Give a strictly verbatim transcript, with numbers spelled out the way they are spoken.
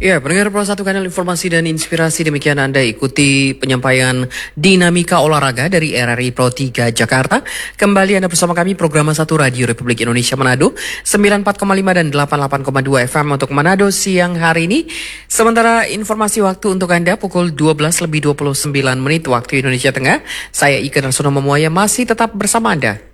Ya, pendengar Pro satu Kanal Informasi dan Inspirasi, demikian Anda ikuti penyampaian Dinamika Olahraga dari R R I Pro tiga Jakarta. Kembali Anda bersama kami, program satu Radio Republik Indonesia Manado, sembilan puluh empat koma lima dan delapan puluh delapan koma dua F M untuk Manado siang hari ini. Sementara informasi waktu untuk Anda pukul dua belas lebih dua puluh sembilan menit waktu Indonesia Tengah. Saya Ika Darsono Memuaya masih tetap bersama Anda.